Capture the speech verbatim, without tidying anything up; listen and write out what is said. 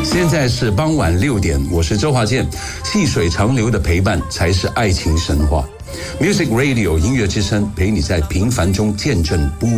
现在是傍晚六点，我是周华健。细水长流的陪伴才是爱情神话。Music Radio 音乐之声，陪你在平凡中见证不